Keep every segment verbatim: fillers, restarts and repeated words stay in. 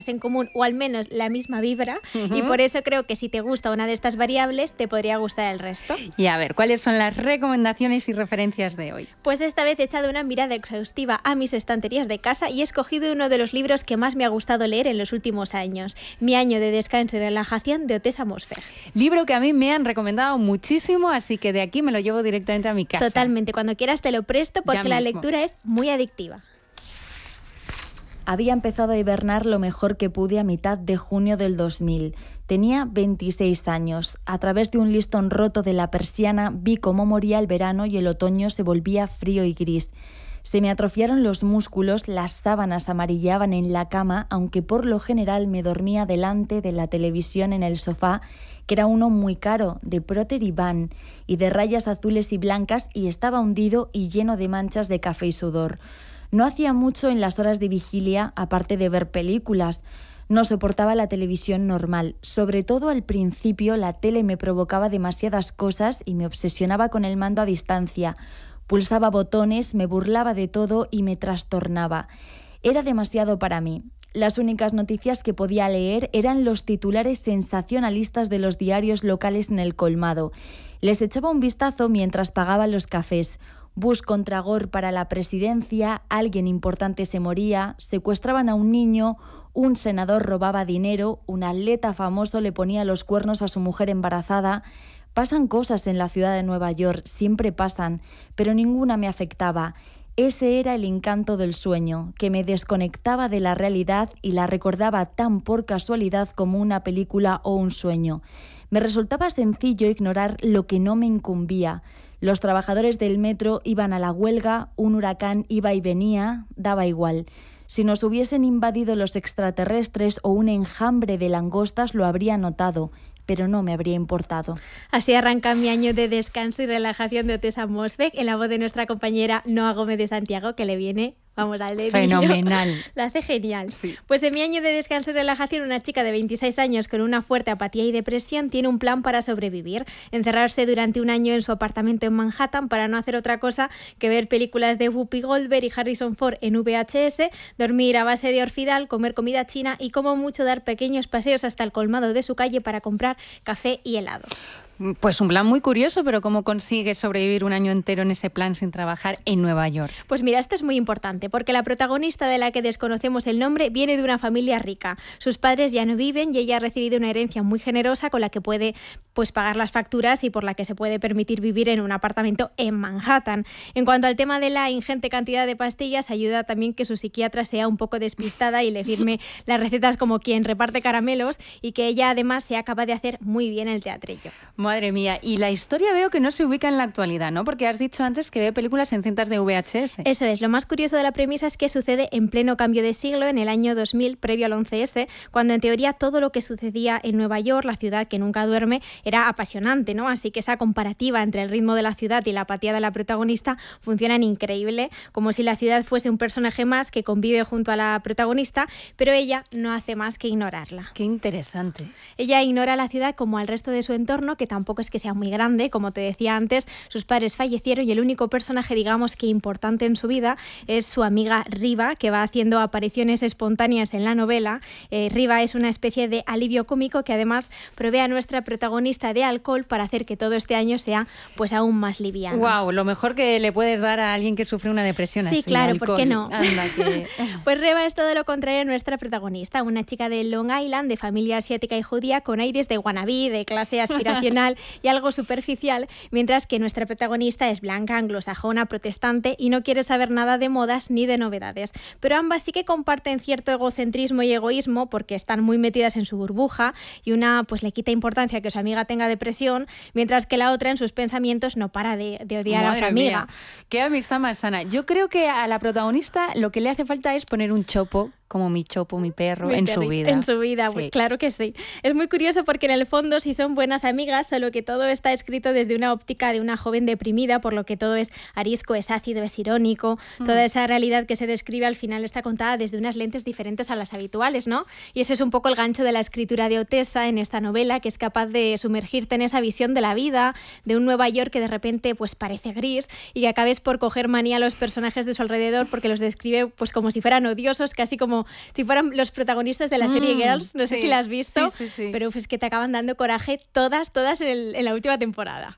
en común o al menos la misma vibra, uh-huh. y por eso creo que si te gusta una de estas variables te podría gustar el resto. Y a ver, ¿cuáles son las recomendaciones y referencias de hoy? Pues esta vez he echado una mirada exhaustiva a mis estanterías de casa y he escogido uno de los libros que más me ha gustado leer en los últimos años, Mi año de descanso y relajación, de Otessa Mossberg. Libro que a mí me han recomendado muchísimo, así que de aquí me lo llevo directamente a mi casa. Totalmente, cuando quieras te lo presto porque la lectura es muy adictiva. Había empezado a hibernar lo mejor que pude a mitad de junio del dos mil. Tenía veintiséis años. A través de un listón roto de la persiana vi cómo moría el verano y el otoño se volvía frío y gris. Se me atrofiaron los músculos, las sábanas amarillaban en la cama, aunque por lo general me dormía delante de la televisión en el sofá, que era uno muy caro, de Procter y Gamble, y de rayas azules y blancas, y estaba hundido y lleno de manchas de café y sudor. No hacía mucho en las horas de vigilia, aparte de ver películas. No soportaba la televisión normal. Sobre todo al principio la tele me provocaba demasiadas cosas y me obsesionaba con el mando a distancia. Pulsaba botones, me burlaba de todo y me trastornaba. Era demasiado para mí. Las únicas noticias que podía leer eran los titulares sensacionalistas de los diarios locales en el colmado. Les echaba un vistazo mientras pagaba los cafés. Bush contra Gore para la presidencia, alguien importante se moría, secuestraban a un niño, un senador robaba dinero, un atleta famoso le ponía los cuernos a su mujer embarazada. Pasan cosas en la ciudad de Nueva York, siempre pasan, pero ninguna me afectaba. Ese era el encanto del sueño, que me desconectaba de la realidad y la recordaba tan por casualidad como una película o un sueño. Me resultaba sencillo ignorar lo que no me incumbía. Los trabajadores del metro iban a la huelga, un huracán iba y venía, daba igual. Si nos hubiesen invadido los extraterrestres o un enjambre de langostas lo habría notado, pero no me habría importado. Así arranca Mi año de descanso y relajación, de Otessa Mossberg, en la voz de nuestra compañera Noa Gómez de Santiago, que le viene... Vamos al dedillo. Fenomenal. La hace genial. Sí. Pues en Mi año de descanso y relajación, una chica de veintiséis años con una fuerte apatía y depresión tiene un plan para sobrevivir. Encerrarse durante un año en su apartamento en Manhattan para no hacer otra cosa que ver películas de Whoopi Goldberg y Harrison Ford en V H S, dormir a base de Orfidal, comer comida china y como mucho dar pequeños paseos hasta el colmado de su calle para comprar café y helado. Pues un plan muy curioso, pero ¿cómo consigue sobrevivir un año entero en ese plan sin trabajar en Nueva York? Pues mira, esto es muy importante, porque la protagonista, de la que desconocemos el nombre, viene de una familia rica. Sus padres ya no viven y ella ha recibido una herencia muy generosa con la que puede pues, pagar las facturas y por la que se puede permitir vivir en un apartamento en Manhattan. En cuanto al tema de la ingente cantidad de pastillas, ayuda también que su psiquiatra sea un poco despistada y le firme las recetas como quien reparte caramelos, y que ella además sea capaz de hacer muy bien el teatrillo. Madre mía, y la historia veo que no se ubica en la actualidad, ¿no? Porque has dicho antes que ve películas en cintas de V H S. Eso es, lo más curioso de la premisa es que sucede en pleno cambio de siglo, en el año dos mil, previo al once ese, cuando en teoría todo lo que sucedía en Nueva York, la ciudad que nunca duerme, era apasionante, ¿no? Así que esa comparativa entre el ritmo de la ciudad y la apatía de la protagonista funcionan increíble, como si la ciudad fuese un personaje más que convive junto a la protagonista, pero ella no hace más que ignorarla. Qué interesante. Ella ignora la ciudad como al resto de su entorno, que tampoco es que sea muy grande, como te decía antes, sus padres fallecieron y el único personaje, digamos que importante en su vida, es su amiga Riva, que va haciendo apariciones espontáneas en la novela. Eh, Riva es una especie de alivio cómico que además provee a nuestra protagonista de alcohol para hacer que todo este año sea pues aún más liviano. Wow, lo mejor que le puedes dar a alguien que sufre una depresión así. Sí, claro, alcohol. ¿por qué no? Anda, que... Pues Riva es todo lo contrario a nuestra protagonista, una chica de Long Island, de familia asiática y judía, con aires de wannabe, de clase aspiracional y algo superficial, mientras que nuestra protagonista es blanca, anglosajona, protestante y no quiere saber nada de modas ni de novedades. Pero ambas sí que comparten cierto egocentrismo y egoísmo porque están muy metidas en su burbuja, y una pues le quita importancia que su amiga tenga depresión, mientras que la otra en sus pensamientos no para de, de odiar Madre a su amiga. Mía. Qué amistad más sana. Yo creo que a la protagonista lo que le hace falta es poner un chopo, como mi chopo, mi perro, mi en perri, su vida. En su vida, sí. Claro que sí. Es muy curioso porque en el fondo sí son buenas amigas, solo que todo está escrito desde una óptica de una joven deprimida, por lo que todo es arisco, es ácido, es irónico. Mm. Toda esa realidad que se describe al final está contada desde unas lentes diferentes a las habituales, ¿no? Y ese es un poco el gancho de la escritura de Otessa en esta novela, que es capaz de sumergirte en esa visión de la vida, de un Nueva York que de repente pues parece gris y que acabes por coger manía a los personajes de su alrededor porque los describe pues como si fueran odiosos, casi como como si fueran los protagonistas de la serie Mm, Girls, no sé sí. si la has visto, Sí, sí, sí. pero uf, es que te acaban dando coraje todas, todas en, el- en la última temporada.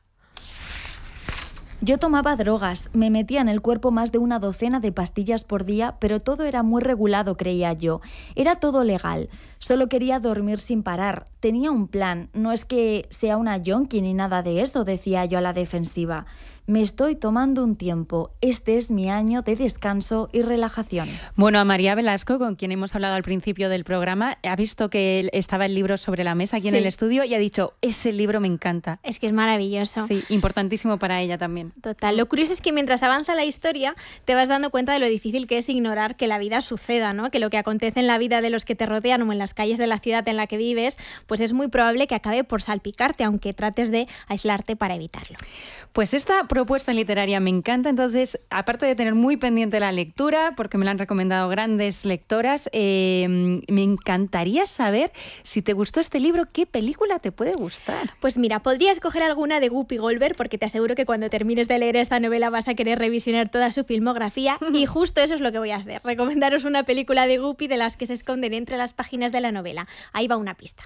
Yo tomaba drogas, me metía en el cuerpo más de una docena de pastillas por día, pero todo era muy regulado, creía yo. Era todo legal. Solo quería dormir sin parar. Tenía un plan. No es que sea una yonki ni nada de eso, decía yo a la defensiva. Me estoy tomando un tiempo. Este es mi año de descanso y relajación. Bueno, a María Velasco, con quien hemos hablado al principio del programa, ha visto que estaba el libro sobre la mesa aquí en Sí. el estudio y ha dicho, ese libro me encanta. Es que es maravilloso. Sí, importantísimo para ella también. Total. Lo curioso es que mientras avanza la historia te vas dando cuenta de lo difícil que es ignorar que la vida suceda, ¿no? Que lo que acontece en la vida de los que te rodean o en las calles de la ciudad en la que vives, pues es muy probable que acabe por salpicarte, aunque trates de aislarte para evitarlo. Pues esta propuesta literaria me encanta, entonces, aparte de tener muy pendiente la lectura, porque me la han recomendado grandes lectoras, eh, me encantaría saber si te gustó este libro, ¿qué película te puede gustar? Pues mira, podrías coger alguna de Whoopi Goldberg porque te aseguro que cuando termines de leer esta novela vas a querer revisionar toda su filmografía y justo eso es lo que voy a hacer, recomendaros una película de Whoopi de las que se esconden entre las páginas de la novela. Ahí va una pista.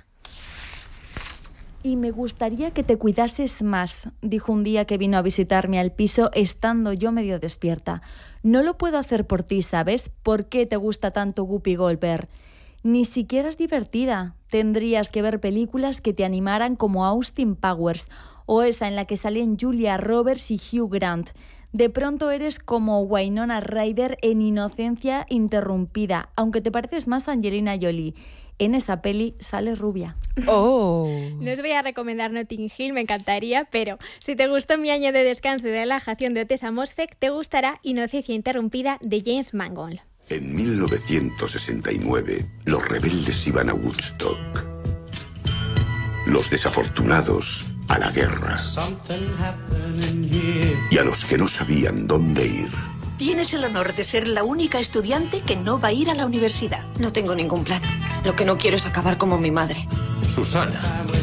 Y me gustaría que te cuidases más, dijo un día que vino a visitarme al piso estando yo medio despierta. No lo puedo hacer por ti, ¿sabes? ¿Por qué te gusta tanto Whoopi Goldberg? Ni siquiera es divertida. Tendrías que ver películas que te animaran como Austin Powers o esa en la que salían Julia Roberts y Hugh Grant. De pronto eres como Winona Ryder en Inocencia Interrumpida, aunque te pareces más a Angelina Jolie. En esa peli sale rubia. Oh. No os voy a recomendar Notting Hill, me encantaría, pero si te gustó Mi año de descanso y relajación de Ottessa Moshfegh, te gustará Inocencia Interrumpida de James Mangold. En mil novecientos sesenta y nueve, los rebeldes iban a Woodstock. Los desafortunados a la guerra. Y a los que no sabían dónde ir. Tienes el honor de ser la única estudiante que no va a ir a la universidad. No tengo ningún plan. Lo que no quiero es acabar como mi madre. Susana.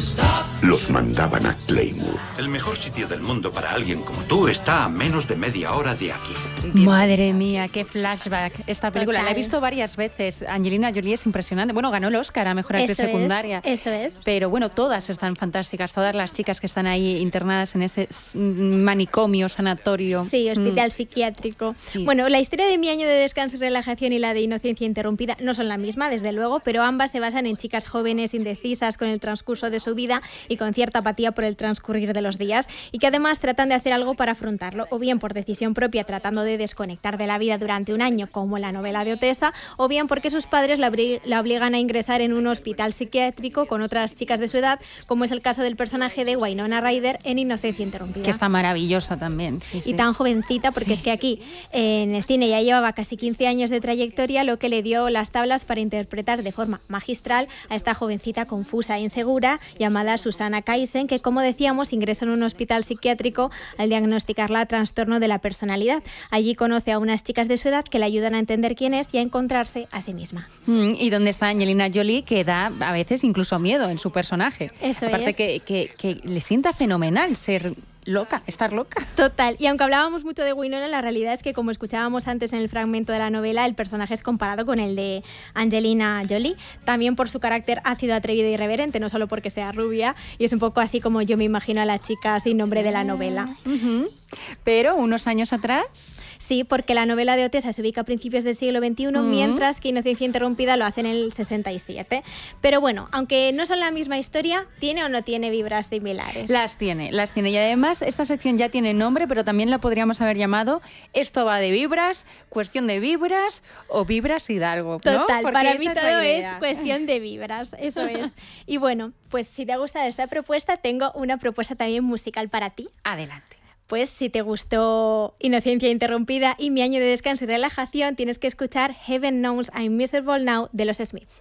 Los mandaban a Claymore. El mejor sitio del mundo para alguien como tú está a menos de media hora de aquí. Madre mía, qué flashback. Esta película Total. la he visto varias veces. Angelina Jolie es impresionante. Bueno, ganó el Oscar a Mejor Actriz Eso es, Secundaria. eso es. Pero bueno, todas están fantásticas. Todas las chicas que están ahí internadas en ese s- manicomio, sanatorio. Sí, hospital Mm. psiquiátrico. Sí. Bueno, la historia de Mi año de descanso y relajación y la de Inocencia Interrumpida no son la misma, desde luego, pero ambas se basan en chicas jóvenes indecisas con el transcurso de su vida y con cierta apatía por el transcurrir de los días y que además tratan de hacer algo para afrontarlo, o bien por decisión propia tratando de desconectar de la vida durante un año, como la novela de Ottessa, o bien porque sus padres la, obri- la obligan a ingresar en un hospital psiquiátrico con otras chicas de su edad, como es el caso del personaje de Winona Ryder en Inocencia Interrumpida. Que está maravillosa también. Sí, sí. Y tan jovencita, porque es que aquí eh, en el cine ya llevaba casi quince años de trayectoria, lo que le dio las tablas para interpretar de forma magistral a esta jovencita confusa e insegura llamada Susana Kaisen, que, como decíamos, ingresa en un hospital psiquiátrico al diagnosticarla trastorno de la personalidad. Allí conoce a unas chicas de su edad que le ayudan a entender quién es y a encontrarse a sí misma. Mm, y dónde está Angelina Jolie, que da a veces incluso miedo en su personaje. Eso Aparte es. que, que, que le sienta fenomenal ser loca, estar loca. Total. Y aunque hablábamos mucho de Winona, la realidad es que, como escuchábamos antes en el fragmento de la novela, el personaje es comparado con el de Angelina Jolie, también por su carácter ácido, atrevido e irreverente, no solo porque sea rubia, y es un poco así como yo me imagino a la chica sin nombre de la novela. Ujú. Pero unos años atrás... Sí, porque la novela de Ottessa se ubica a principios del siglo veintiuno, Mm. mientras que Inocencia Interrumpida lo hace en el sesenta y siete. Pero bueno, aunque no son la misma historia, ¿tiene o no tiene vibras similares? Las tiene, las tiene. Y además esta sección ya tiene nombre, pero también la podríamos haber llamado Esto va de vibras, cuestión de vibras o vibras Hidalgo, ¿no? Total, Porque para esa mí es la todo es idea. cuestión de vibras, eso es. Y bueno, pues si te ha gustado esta propuesta, tengo una propuesta también musical para ti. Adelante. Pues si te gustó Inocencia Interrumpida y Mi año de descanso y relajación, tienes que escuchar Heaven Knows I'm Miserable Now de los Smiths.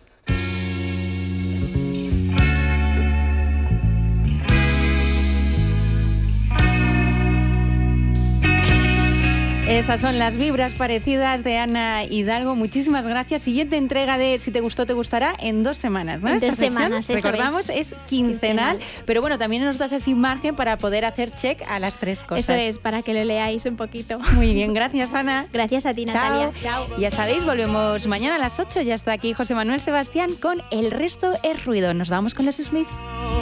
Esas son las vibras parecidas de Ana Hidalgo. Muchísimas gracias. Siguiente entrega de Si te gustó, te gustará en dos semanas, ¿no? En Esta dos sección, semanas, eso recordamos, es, es quincenal, quincenal, pero bueno, también nos das así margen para poder hacer check a las tres cosas. Eso es, para que lo leáis un poquito. Muy bien, gracias, Ana. Gracias a ti, Chao. Natalia. Chao. Ya sabéis, volvemos mañana a las ocho. Ya está aquí José Manuel Sebastián con El resto es ruido. Nos vamos con los Smiths.